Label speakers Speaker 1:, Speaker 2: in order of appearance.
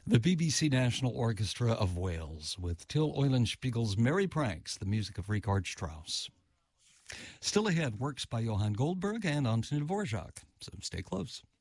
Speaker 1: The BBC National Orchestra of Wales with Till Eulenspiegel's Merry Pranks, the music of Richard Strauss. Still ahead, works by Johann Goldberg and Anton Dvorak, so stay close.